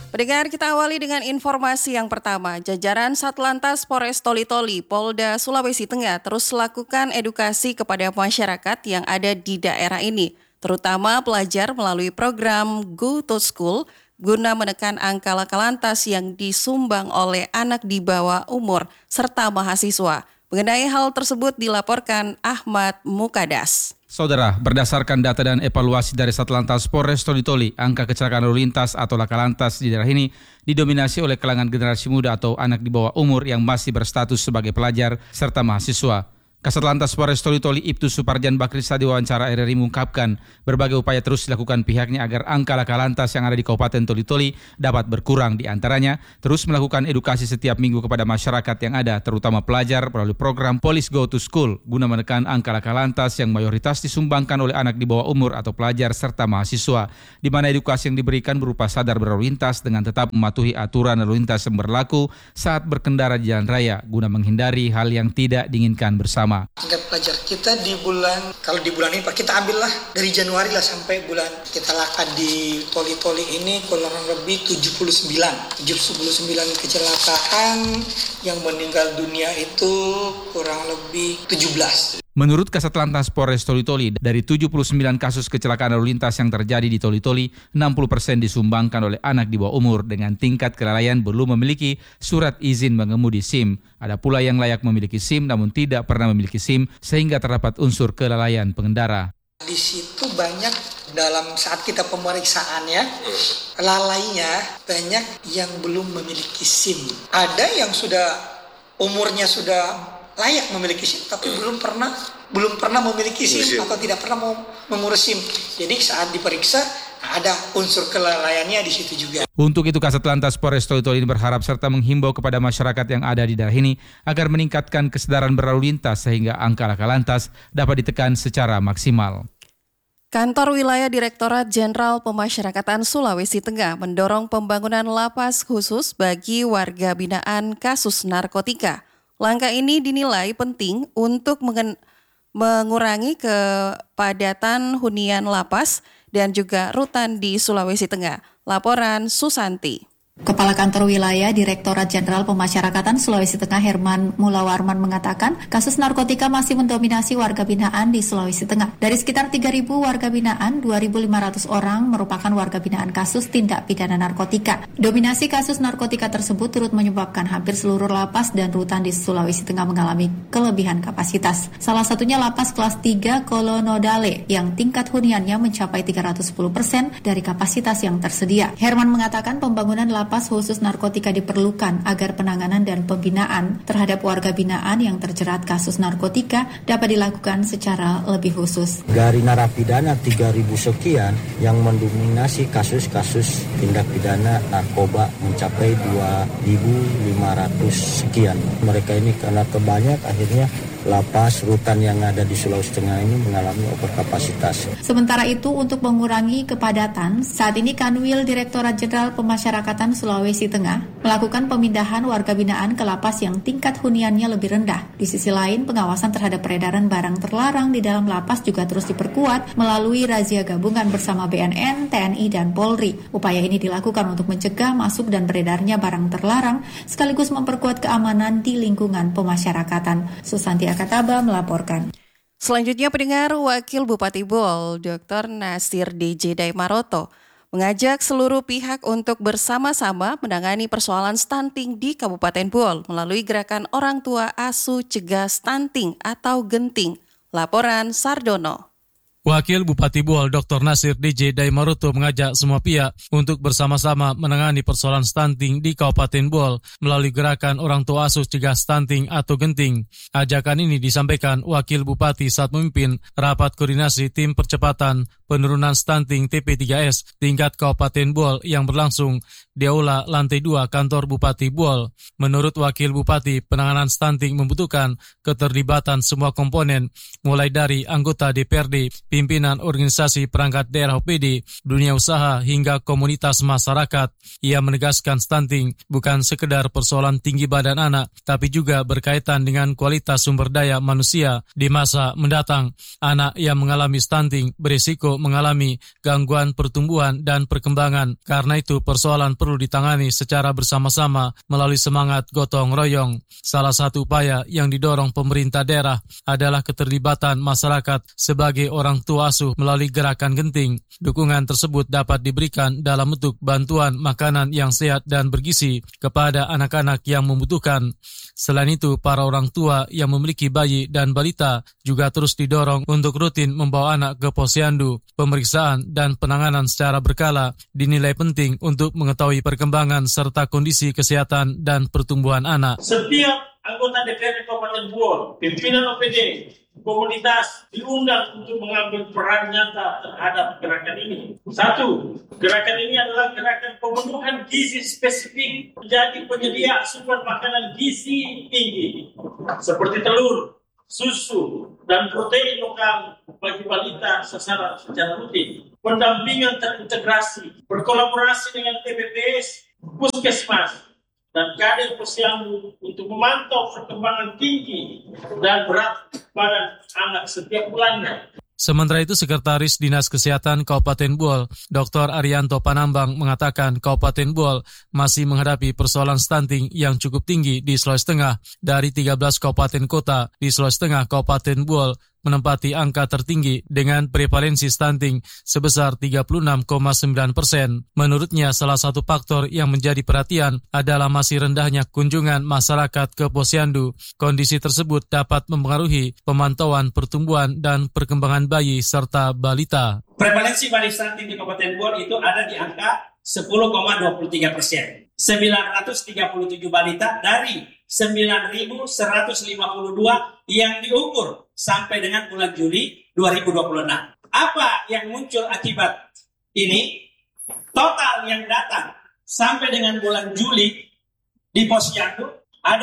Pendengar, kita awali dengan informasi yang pertama. Jajaran Satlantas Polres Toli-Toli, Polda Sulawesi Tengah terus lakukan edukasi kepada masyarakat yang ada di daerah ini, terutama pelajar melalui program Go to School guna menekan angka laka lantas yang disumbang oleh anak di bawah umur serta mahasiswa. Mengenai hal tersebut dilaporkan Ahmad Mukadas. Saudara, berdasarkan data dan evaluasi dari Satlantas Polres Toli-Toli, angka kecelakaan lalu lintas atau laka lantas di daerah ini didominasi oleh kalangan generasi muda atau anak di bawah umur yang masih berstatus sebagai pelajar serta mahasiswa. Kasat Lantas Polres Toli-Toli Ibtu Suparjan Bakrisa di wawancara RRI mengungkapkan berbagai upaya terus dilakukan pihaknya agar angka laka lantas yang ada di Kabupaten Toli-Toli dapat berkurang, di antaranya terus melakukan edukasi setiap minggu kepada masyarakat yang ada, terutama pelajar melalui program Police Go to School guna menekan angka laka lantas yang mayoritas disumbangkan oleh anak di bawah umur atau pelajar serta mahasiswa, di mana edukasi yang diberikan berupa sadar berlalu lintas dengan tetap mematuhi aturan lalu lintas yang berlaku saat berkendara di jalan raya guna menghindari hal yang tidak diinginkan bersama. Tingkat pelajar kita di kalau di bulan ini Pak, kita ambillah dari Januari lah sampai bulan kita laka di Toli-Toli ini kurang lebih 79 kecelakaan, yang meninggal dunia itu kurang lebih 17. Menurut Kasat Lantas Polres Toli-Toli, dari 79 kasus kecelakaan lalu lintas yang terjadi di Toli-Toli, 60% disumbangkan oleh anak di bawah umur dengan tingkat kelalaian belum memiliki surat izin mengemudi SIM. Ada pula yang layak memiliki SIM namun tidak pernah memiliki SIM sehingga terdapat unsur kelalaian pengendara. Di situ banyak dalam saat kita pemeriksaan ya, lalainya banyak yang belum memiliki SIM. Ada yang umurnya sudah layak memiliki SIM tapi belum pernah memiliki SIM atau tidak pernah mau mengurus SIM. Jadi saat diperiksa ada unsur kelalaiannya di situ juga. Untuk itu Kasat Lantas Polres Toli-Toli berharap serta menghimbau kepada masyarakat yang ada di daerah ini agar meningkatkan kesadaran berlalu lintas sehingga angka laka lantas dapat ditekan secara maksimal. Kantor Wilayah Direktorat Jenderal Pemasyarakatan Sulawesi Tengah mendorong pembangunan lapas khusus bagi warga binaan kasus narkotika. Langkah ini dinilai penting untuk mengurangi kepadatan hunian lapas dan juga rutan di Sulawesi Tengah. Laporan Susanti. Kepala Kantor Wilayah Direktorat Jenderal Pemasyarakatan Sulawesi Tengah Herman Mulawarman mengatakan kasus narkotika masih mendominasi warga binaan di Sulawesi Tengah. Dari sekitar 3.000 warga binaan, 2.500 orang merupakan warga binaan kasus tindak pidana narkotika. Dominasi kasus narkotika tersebut turut menyebabkan hampir seluruh lapas dan rutan di Sulawesi Tengah mengalami kelebihan kapasitas. Salah satunya lapas kelas 3 Kolonodale yang tingkat huniannya mencapai 310% dari kapasitas yang tersedia. Herman mengatakan pembangunan lapas khusus narkotika diperlukan agar penanganan dan pembinaan terhadap warga binaan yang terjerat kasus narkotika dapat dilakukan secara lebih khusus. Dari narapidana 3.000 sekian yang mendominasi kasus-kasus tindak pidana narkoba mencapai 2.500 sekian. Mereka ini karena terbanyak akhirnya lapas rutan yang ada di Sulawesi Tengah ini mengalami overkapasitas. Sementara itu untuk mengurangi kepadatan, saat ini Kanwil Direktorat Jenderal Pemasyarakatan Sulawesi Tengah melakukan pemindahan warga binaan ke lapas yang tingkat huniannya lebih rendah. Di sisi lain, pengawasan terhadap peredaran barang terlarang di dalam lapas juga terus diperkuat melalui razia gabungan bersama BNN, TNI, dan Polri. Upaya ini dilakukan untuk mencegah masuk dan beredarnya barang terlarang sekaligus memperkuat keamanan di lingkungan pemasyarakatan. Susanti Akataba melaporkan. Selanjutnya pendengar, Wakil Bupati Buol, Dr. Nasir DJ Daimaroto, mengajak seluruh pihak untuk bersama-sama menangani persoalan stunting di Kabupaten Buol melalui gerakan Orang Tua Asuh Cegah Stunting atau Genting. Laporan Sardono. Wakil Bupati Buol Dr. Nasir DJ Daimaroto mengajak semua pihak untuk bersama-sama menangani persoalan stunting di Kabupaten Buol melalui gerakan Orang Tua Asuh Cegah Stunting atau Genting. Ajakan ini disampaikan Wakil Bupati saat memimpin rapat koordinasi tim percepatan penurunan stunting TP3S tingkat Kabupaten Buol yang berlangsung di Aula Lantai 2 Kantor Bupati Buol. Menurut Wakil Bupati, penanganan stunting membutuhkan keterlibatan semua komponen, mulai dari anggota DPRD, pimpinan organisasi perangkat daerah OPD, dunia usaha hingga komunitas masyarakat. Ia menegaskan stunting bukan sekedar persoalan tinggi badan anak, tapi juga berkaitan dengan kualitas sumber daya manusia di masa mendatang. Anak yang mengalami stunting berisiko mengalami gangguan pertumbuhan dan perkembangan. Karena itu persoalan perlu ditangani secara bersama-sama melalui semangat gotong royong. Salah satu upaya yang didorong pemerintah daerah adalah keterlibatan masyarakat sebagai orang tua asuh melalui gerakan genting. Dukungan tersebut dapat diberikan dalam bentuk bantuan makanan yang sehat dan bergizi kepada anak-anak yang membutuhkan. Selain itu, para orang tua yang memiliki bayi dan balita juga terus didorong untuk rutin membawa anak ke posyandu. Pemeriksaan dan penanganan secara berkala dinilai penting untuk mengetahui perkembangan serta kondisi kesehatan dan pertumbuhan anak. Setiap anggota DPRD Kabupaten Buol, pimpinan OPD, komunitas diundang untuk mengambil peran nyata terhadap gerakan ini. Satu, gerakan ini adalah gerakan pemenuhan gizi spesifik menjadi penyedia asupan makanan gizi tinggi seperti telur, susu, dan protein lokal bagi balita sasaran secara rutin. Pendampingan terintegrasi, berkolaborasi dengan TPPS, Puskesmas, dan kader posyandu untuk memantau perkembangan tinggi dan berat badan anak setiap bulannya. Sementara itu, Sekretaris Dinas Kesehatan Kabupaten Buol, Dr. Arianto Panambang mengatakan Kabupaten Buol masih menghadapi persoalan stunting yang cukup tinggi di Sulawesi Tengah. Dari 13 kabupaten kota di Sulawesi Tengah, Kabupaten Buol menempati angka tertinggi dengan prevalensi stunting sebesar 36,9%. Menurutnya, salah satu faktor yang menjadi perhatian adalah masih rendahnya kunjungan masyarakat ke posyandu. Kondisi tersebut dapat mempengaruhi pemantauan pertumbuhan dan perkembangan bayi serta balita. Prevalensi bayi stunting di Kabupaten Buol itu ada di angka 10,23%. 937 balita dari 9.152 yang diukur sampai dengan bulan Juli 2026. Apa yang muncul akibat ini? Total yang datang sampai dengan bulan Juli di posyandu ada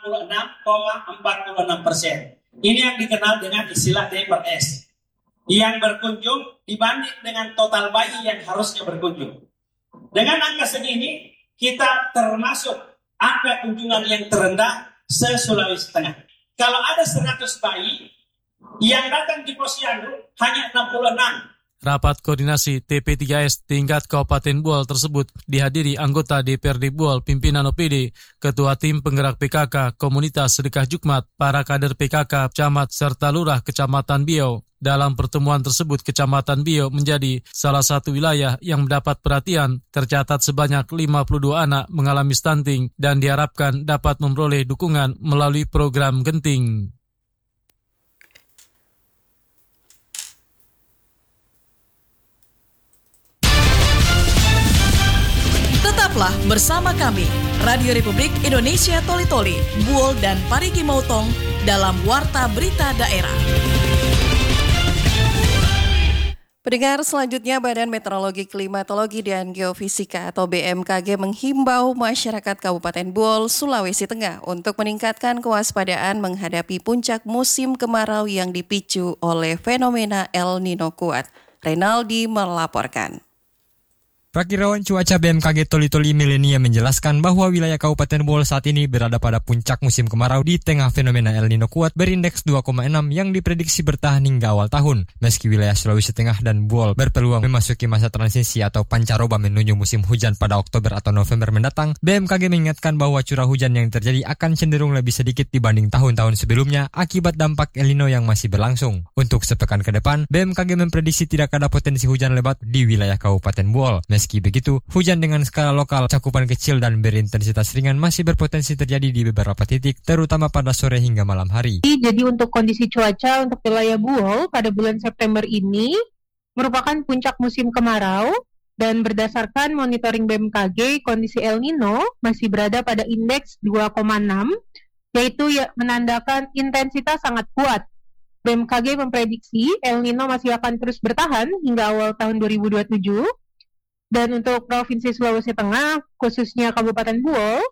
66,46%. Ini yang dikenal dengan istilah D/S. Yang berkunjung dibanding dengan total bayi yang harusnya berkunjung. Dengan angka segini, kita termasuk angka kunjungan yang terendah se-Sulawesi Tengah. Kalau ada 100 bayi, yang datang di posyandu hanya 66. Rapat koordinasi TP3S tingkat Kabupaten Buol tersebut dihadiri anggota DPRD Buol, pimpinan OPD, Ketua Tim Penggerak PKK, Komunitas Sedekah Jukmat, para kader PKK, Camat, serta Lurah Kecamatan Biau. Dalam pertemuan tersebut, Kecamatan Biau menjadi salah satu wilayah yang mendapat perhatian. Tercatat sebanyak 52 anak mengalami stunting dan diharapkan dapat memperoleh dukungan melalui program genting. Tetaplah bersama kami, Radio Republik Indonesia Toli-Toli, Buol dan Parigi Motong dalam Warta Berita Daerah. Pendengar, selanjutnya Badan Meteorologi, Klimatologi, dan Geofisika atau BMKG menghimbau masyarakat Kabupaten Buol, Sulawesi Tengah untuk meningkatkan kewaspadaan menghadapi puncak musim kemarau yang dipicu oleh fenomena El Nino kuat. Renaldi melaporkan. Prakirawan cuaca BMKG Toli-Toli Milenia menjelaskan bahwa wilayah Kabupaten Buol saat ini berada pada puncak musim kemarau di tengah fenomena El Nino kuat berindeks 2,6 yang diprediksi bertahan hingga awal tahun. Meski wilayah Sulawesi Tengah dan Buol berpeluang memasuki masa transisi atau pancaroba menuju musim hujan pada Oktober atau November mendatang, BMKG mengingatkan bahwa curah hujan yang terjadi akan cenderung lebih sedikit dibanding tahun-tahun sebelumnya akibat dampak El Nino yang masih berlangsung. Untuk sepekan ke depan, BMKG memprediksi tidak ada potensi hujan lebat di wilayah Kabupaten Buol. Meski begitu, hujan dengan skala lokal, cakupan kecil dan berintensitas ringan masih berpotensi terjadi di beberapa titik, terutama pada sore hingga malam hari. Jadi untuk kondisi cuaca untuk wilayah Buol pada bulan September ini merupakan puncak musim kemarau dan berdasarkan monitoring BMKG, kondisi El Nino masih berada pada indeks 2,6, yaitu menandakan intensitas sangat kuat. BMKG memprediksi El Nino masih akan terus bertahan hingga awal tahun 2027. Dan untuk Provinsi Sulawesi Tengah, khususnya Kabupaten Buol,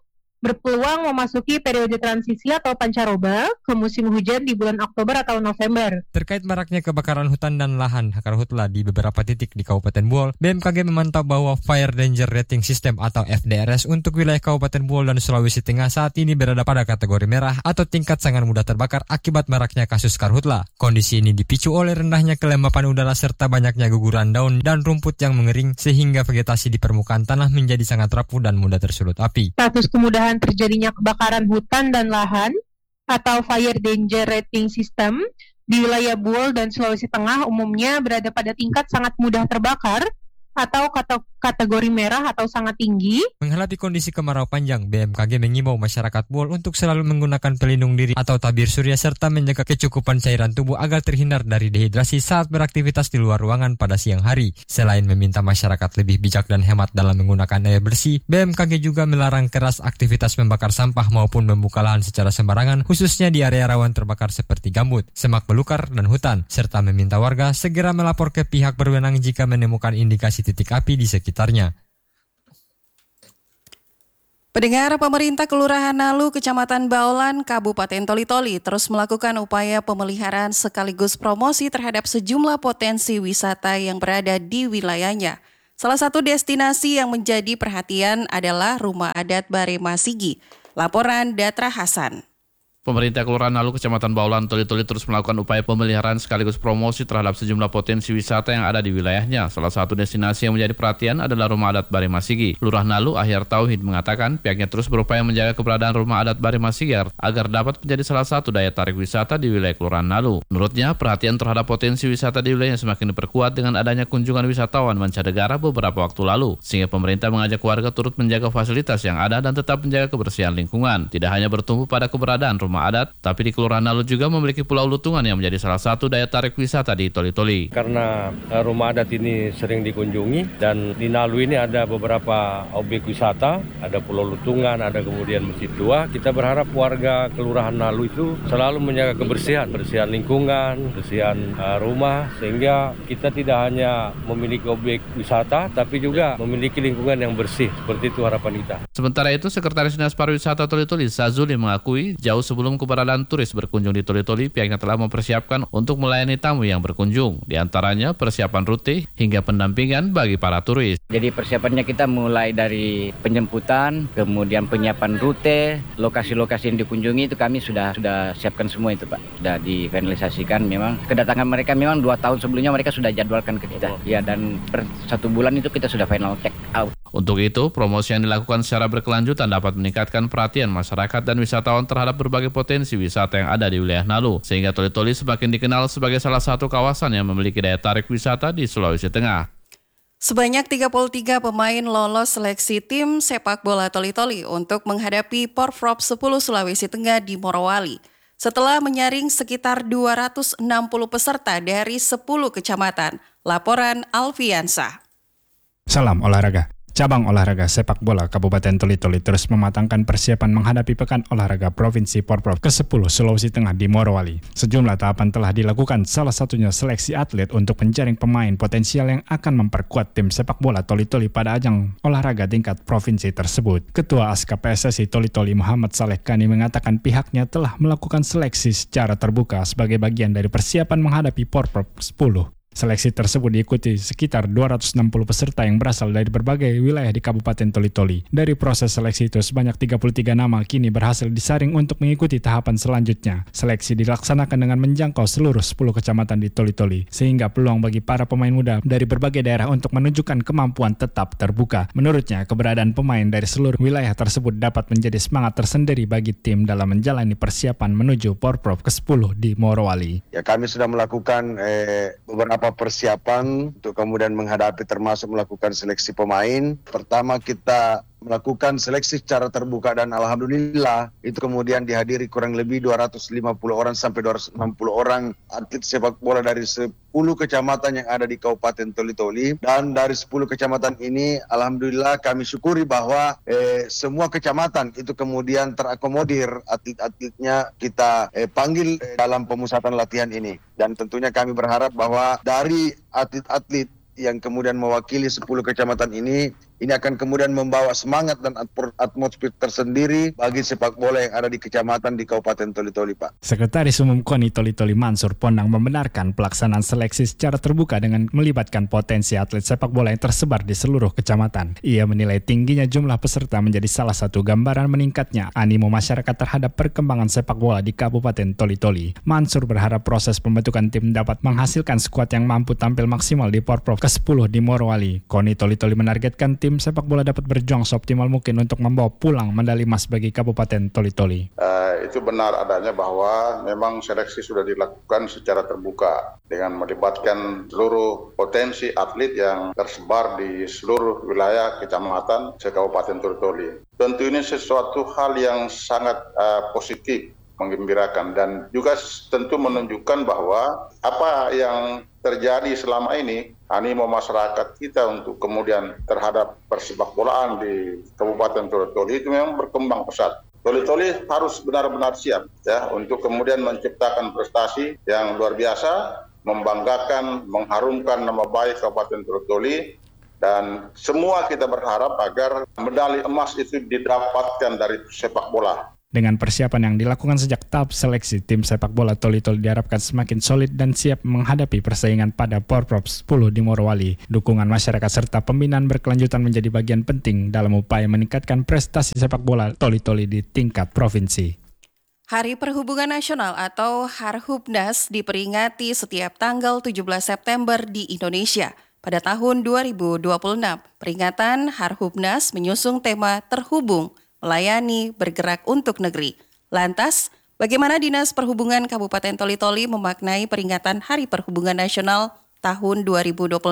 berpeluang memasuki periode transisi atau pancaroba ke musim hujan di bulan Oktober atau November. Terkait maraknya kebakaran hutan dan lahan karhutla di beberapa titik di Kabupaten Buol, BMKG memantau bahwa Fire Danger Rating System atau FDRS untuk wilayah Kabupaten Buol dan Sulawesi Tengah saat ini berada pada kategori merah atau tingkat sangat mudah terbakar akibat maraknya kasus karhutla. Kondisi ini dipicu oleh rendahnya kelembapan udara serta banyaknya guguran daun dan rumput yang mengering sehingga vegetasi di permukaan tanah menjadi sangat rapuh dan mudah tersulut api. Status kemudahan terjadinya kebakaran hutan dan lahan atau Fire Danger Rating System di wilayah Buol dan Sulawesi Tengah umumnya berada pada tingkat sangat mudah terbakar atau kategori merah atau sangat tinggi. Menghadapi kondisi kemarau panjang, BMKG mengimbau masyarakat Buol untuk selalu menggunakan pelindung diri atau tabir surya serta menjaga kecukupan cairan tubuh agar terhindar dari dehidrasi saat beraktivitas di luar ruangan pada siang hari. Selain meminta masyarakat lebih bijak dan hemat dalam menggunakan air bersih, BMKG juga melarang keras aktivitas membakar sampah maupun membuka lahan secara sembarangan, khususnya di area rawan terbakar seperti gambut, semak belukar, dan hutan, serta meminta warga segera melapor ke pihak berwenang jika menemukan indikasi titik api di sekitarnya. Pendengar, pemerintah Kelurahan Nalu, Kecamatan Baolan, Kabupaten Toli-Toli terus melakukan upaya pemeliharaan sekaligus promosi terhadap sejumlah potensi wisata yang berada di wilayahnya. Salah satu destinasi yang menjadi perhatian adalah Rumah Adat Barema Sigi. Laporan Datra Hasan. Pemerintah Kelurahan Nalu, Kecamatan Baolan, Toli-Toli terus melakukan upaya pemeliharaan sekaligus promosi terhadap sejumlah potensi wisata yang ada di wilayahnya. Salah satu destinasi yang menjadi perhatian adalah Rumah Adat Barema Sigi. Lurah Nalu, Ahyar Tauhid, mengatakan pihaknya terus berupaya menjaga keberadaan Rumah Adat Barema Sigi agar dapat menjadi salah satu daya tarik wisata di wilayah Kelurahan Nalu. Menurutnya, perhatian terhadap potensi wisata di wilayahnya semakin diperkuat dengan adanya kunjungan wisatawan mancanegara beberapa waktu lalu, sehingga pemerintah mengajak warga turut menjaga fasilitas yang ada dan tetap menjaga kebersihan lingkungan. Tidak hanya bertumpu pada keberadaan rumah adat, tapi di Kelurahan Nalu juga memiliki Pulau Lutungan yang menjadi salah satu daya tarik wisata di Toli-Toli. Karena rumah adat ini sering dikunjungi dan di Nalu ini ada beberapa objek wisata, ada Pulau Lutungan, ada kemudian Masjid Tua. Kita berharap warga Kelurahan Nalu itu selalu menjaga kebersihan lingkungan, kebersihan rumah, sehingga kita tidak hanya memiliki objek wisata, tapi juga memiliki lingkungan yang bersih. Seperti itu harapan kita. Sementara itu, Sekretaris Dinas Pariwisata Toli-Toli, Sazuli, mengakui jauh sebelum keberadaan turis berkunjung di Toli-Toli, pihaknya telah mempersiapkan untuk melayani tamu yang berkunjung. Di antaranya persiapan rute hingga pendampingan bagi para turis. Jadi persiapannya kita mulai dari penjemputan, kemudian penyiapan rute, lokasi-lokasi yang dikunjungi itu kami sudah siapkan semua itu Pak. Sudah difinalisasikan memang. Kedatangan mereka memang 2 tahun sebelumnya mereka sudah jadwalkan ke kita. Ya, dan per 1 bulan itu kita sudah final check out. Untuk itu, promosi yang dilakukan secara berkelanjutan dapat meningkatkan perhatian masyarakat dan wisatawan terhadap berbagai potensi wisata yang ada di wilayah Nalu, sehingga Toli-Toli semakin dikenal sebagai salah satu kawasan yang memiliki daya tarik wisata di Sulawesi Tengah. Sebanyak 33 pemain lolos seleksi tim sepak bola Toli-Toli untuk menghadapi Porprov 10 Sulawesi Tengah di Morowali. Setelah menyaring sekitar 260 peserta dari 10 kecamatan. Laporan Alfiansa. Salam olahraga. Cabang olahraga sepak bola Kabupaten Toli-Toli terus mematangkan persiapan menghadapi Pekan Olahraga Provinsi Porprov ke-10 Sulawesi Tengah di Morowali. Sejumlah tahapan telah dilakukan, salah satunya seleksi atlet untuk menjaring pemain potensial yang akan memperkuat tim sepak bola Toli-Toli pada ajang olahraga tingkat provinsi tersebut. Ketua Aska PSSI Toli-Toli Muhammad Saleh Kani mengatakan pihaknya telah melakukan seleksi secara terbuka sebagai bagian dari persiapan menghadapi Porprov 10. Seleksi tersebut diikuti sekitar 260 peserta yang berasal dari berbagai wilayah di Kabupaten Toli-Toli. Dari proses seleksi itu, sebanyak 33 nama kini berhasil disaring untuk mengikuti tahapan selanjutnya. Seleksi dilaksanakan dengan menjangkau seluruh 10 kecamatan di Toli-Toli, sehingga peluang bagi para pemain muda dari berbagai daerah untuk menunjukkan kemampuan tetap terbuka. Menurutnya, keberadaan pemain dari seluruh wilayah tersebut dapat menjadi semangat tersendiri bagi tim dalam menjalani persiapan menuju Porprov ke-10 di Morowali. Ya, kami sudah melakukan beberapa persiapan untuk kemudian menghadapi termasuk melakukan seleksi pemain. Pertama kita melakukan seleksi secara terbuka dan alhamdulillah itu kemudian dihadiri kurang lebih 250 orang sampai 260 orang atlet sepak bola dari 10 kecamatan yang ada di Kabupaten Toli-Toli, dan dari 10 kecamatan ini alhamdulillah kami syukuri bahwa semua kecamatan itu kemudian terakomodir atlet-atletnya kita panggil dalam pemusatan latihan ini, dan tentunya kami berharap bahwa dari atlet-atlet yang kemudian mewakili 10 kecamatan ini Ini akan kemudian membawa semangat dan atmosfer tersendiri bagi sepak bola yang ada di kecamatan di Kabupaten Toli-Toli, Pak. Sekretaris Umum KONI Toli-Toli Mansur Pondang membenarkan pelaksanaan seleksi secara terbuka dengan melibatkan potensi atlet sepak bola yang tersebar di seluruh kecamatan. Ia menilai tingginya jumlah peserta menjadi salah satu gambaran meningkatnya animo masyarakat terhadap perkembangan sepak bola di Kabupaten Toli-Toli. Mansur berharap proses pembentukan tim dapat menghasilkan skuad yang mampu tampil maksimal di Porprov ke-10 di Morowali. KONI Toli-Toli menargetkan tim sepak bola dapat berjuang seoptimal mungkin untuk membawa pulang medali emas bagi Kabupaten Toli-Toli. Itu benar adanya bahwa memang seleksi sudah dilakukan secara terbuka dengan melibatkan seluruh potensi atlet yang tersebar di seluruh wilayah kecamatan se-Kabupaten Toli-Toli. Tentu ini sesuatu hal yang sangat positif, menggembirakan, dan juga tentu menunjukkan bahwa apa yang terjadi selama ini, animo masyarakat kita untuk kemudian terhadap persepak bolaan di Kabupaten Toli-Toli itu memang berkembang pesat. Toli-Toli harus benar-benar siap ya untuk kemudian menciptakan prestasi yang luar biasa, membanggakan, mengharumkan nama baik Kabupaten Toli-Toli, dan semua kita berharap agar medali emas itu didapatkan dari sepak bola. Dengan persiapan yang dilakukan sejak tahap seleksi, tim sepak bola Toli-Toli diharapkan semakin solid dan siap menghadapi persaingan pada Porprov 10 di Morowali. Dukungan masyarakat serta pembinaan berkelanjutan menjadi bagian penting dalam upaya meningkatkan prestasi sepak bola Toli-Toli di tingkat provinsi. Hari Perhubungan Nasional atau Harhubnas diperingati setiap tanggal 17 September di Indonesia. Pada tahun 2026, peringatan Harhubnas menyusung tema terhubung, melayani, bergerak untuk negeri. Lantas, bagaimana Dinas Perhubungan Kabupaten Toli-Toli memaknai peringatan Hari Perhubungan Nasional tahun 2026?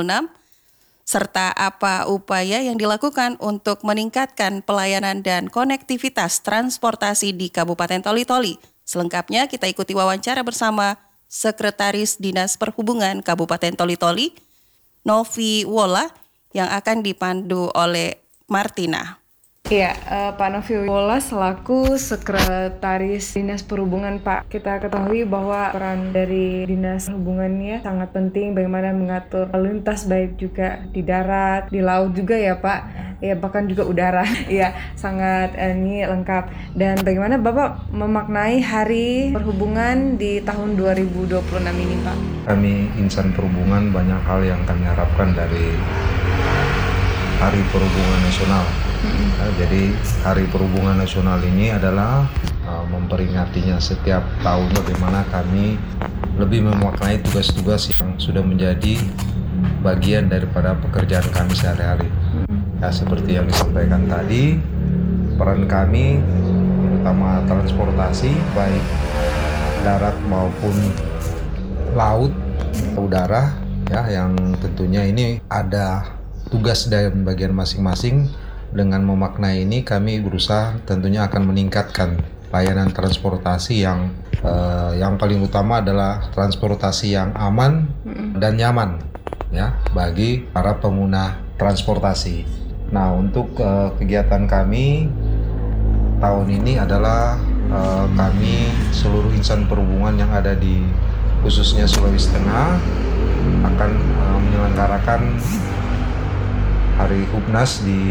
Serta apa upaya yang dilakukan untuk meningkatkan pelayanan dan konektivitas transportasi di Kabupaten Toli-Toli? Selengkapnya kita ikuti wawancara bersama Sekretaris Dinas Perhubungan Kabupaten Toli-Toli, Novi Wola, yang akan dipandu oleh Martina. Iya, Pak Novi Wola selaku Sekretaris Dinas Perhubungan, Pak. Kita ketahui bahwa peran dari Dinas Perhubungannya sangat penting, bagaimana mengatur lalu lintas baik juga di darat, di laut juga ya Pak, ya bahkan juga udara. Iya, sangat ini lengkap. Dan bagaimana Bapak memaknai Hari Perhubungan di tahun 2026 ini, Pak? Kami insan perhubungan banyak hal yang kami harapkan dari Hari Perhubungan Nasional. Jadi Hari Perhubungan Nasional ini adalah memperingatinya setiap tahun, bagaimana kami lebih memaknai tugas-tugas yang sudah menjadi bagian daripada pekerjaan kami sehari-hari. Ya, seperti yang disampaikan tadi, peran kami terutama transportasi baik darat maupun laut, udara, ya, yang tentunya ini ada tugas dan bagian masing-masing. Dengan memaknai ini kami berusaha tentunya akan meningkatkan layanan transportasi yang paling utama adalah transportasi yang aman dan nyaman ya bagi para pengguna transportasi. Nah, untuk kegiatan kami tahun ini adalah kami seluruh insan perhubungan yang ada di khususnya Sulawesi Tengah akan menyelenggarakan Hari Hubnas di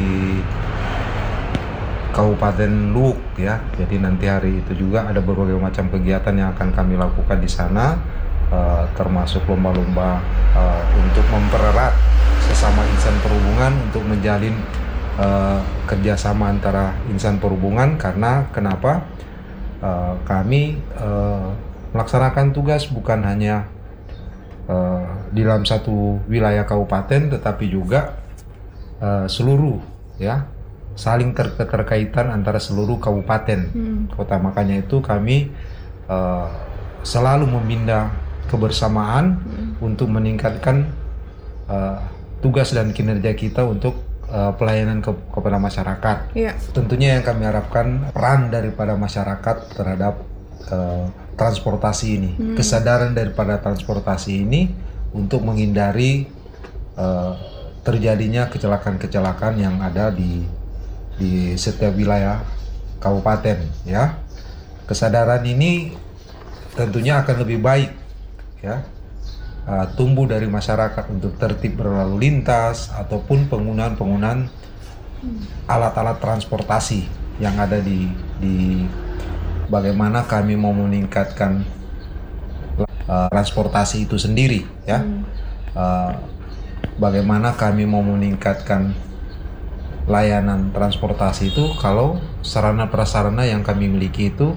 Kabupaten Luwuk ya. Jadi nanti hari itu juga ada berbagai macam kegiatan yang akan kami lakukan di sana, termasuk lomba-lomba untuk mempererat sesama insan perhubungan untuk menjalin kerjasama antara insan perhubungan. Karena kenapa? Kami melaksanakan tugas bukan hanya di dalam satu wilayah kabupaten, tetapi juga seluruh ya, saling keterkaitan antara seluruh kabupaten kota. Makanya itu kami selalu membina kebersamaan untuk meningkatkan tugas dan kinerja kita untuk pelayanan kepada masyarakat. Tentunya yang kami harapkan peran daripada masyarakat terhadap transportasi ini, kesadaran daripada transportasi ini untuk menghindari terjadinya kecelakaan-kecelakaan yang ada di setiap wilayah kabupaten ya. Kesadaran ini tentunya akan lebih baik ya, tumbuh dari masyarakat untuk tertib berlalu lintas ataupun penggunaan alat-alat transportasi yang ada di bagaimana kami mau meningkatkan transportasi itu sendiri ya. Bagaimana kami mau meningkatkan layanan transportasi itu kalau sarana prasarana yang kami miliki itu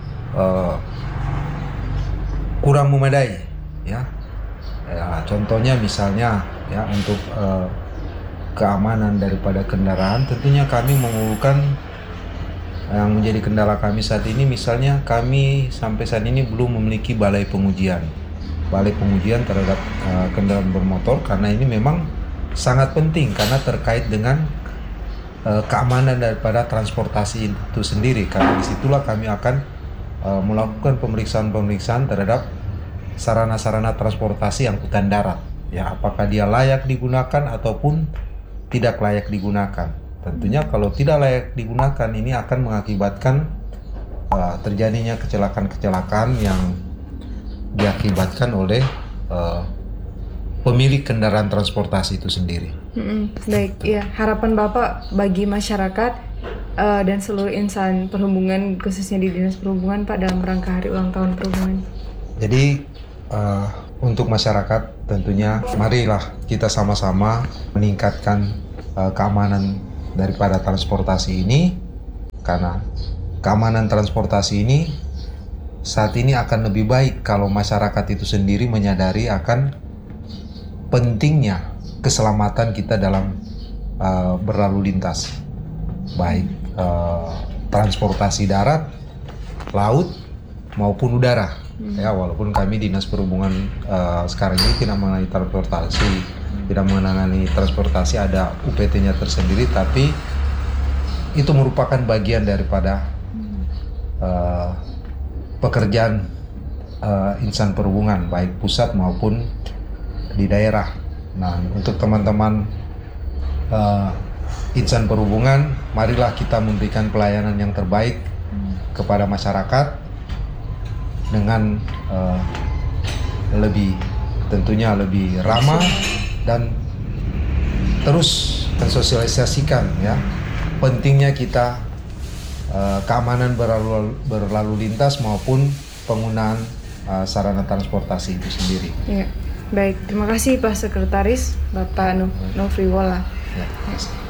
kurang memadai ya. Contohnya misalnya ya untuk keamanan daripada kendaraan, tentunya kami mengusulkan yang menjadi kendala kami saat ini, misalnya kami sampai saat ini belum memiliki balai pengujian terhadap kendaraan bermotor, karena ini memang sangat penting karena terkait dengan keamanan daripada transportasi itu sendiri, karena disitulah kami akan melakukan pemeriksaan terhadap sarana-sarana transportasi angkutan darat ya, apakah dia layak digunakan ataupun tidak layak digunakan. Tentunya kalau tidak layak digunakan ini akan mengakibatkan terjadinya kecelakaan-kecelakaan yang diakibatkan oleh pemilik kendaraan transportasi itu sendiri. Baik, ya, harapan Bapak bagi masyarakat dan seluruh insan perhubungan, khususnya di Dinas Perhubungan Pak, dalam rangka Hari Ulang Tahun Perhubungan. Jadi untuk masyarakat tentunya marilah kita sama-sama meningkatkan keamanan daripada transportasi ini, karena keamanan transportasi ini saat ini akan lebih baik kalau masyarakat itu sendiri menyadari akan pentingnya keselamatan kita dalam berlalu lintas, baik transportasi darat, laut maupun udara. Ya, walaupun kami Dinas Perhubungan sekarang ini tidak menangani transportasi, ada UPT-nya tersendiri, tapi itu merupakan bagian daripada pekerjaan insan perhubungan baik pusat maupun di daerah. Nah, untuk teman-teman insan perhubungan, marilah kita memberikan pelayanan yang terbaik kepada masyarakat dengan tentunya lebih ramah, dan terus mensosialisasikan ya pentingnya kita keamanan berlalu lintas maupun penggunaan sarana transportasi itu sendiri. Ya, baik, terima kasih Pak Sekretaris Bapak Nofriwola. Ya,